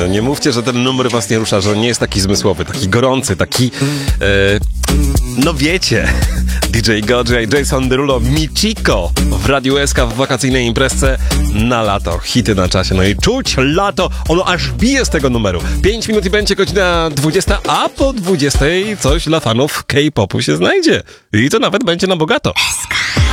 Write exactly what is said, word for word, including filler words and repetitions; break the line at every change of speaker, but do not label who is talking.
No nie mówcie, że ten numer was nie rusza, że on nie jest taki zmysłowy, taki gorący, taki... E, no wiecie, D J Godzilla i Jason Derulo, Michiko w Radiu S K w wakacyjnej imprezce na lato. Hity na czasie, no i czuć lato, ono aż bije z tego numeru. pięć minut i będzie godzina dwudziesta, a po dwudziestej coś dla fanów K-popu się znajdzie. I to nawet będzie na bogato.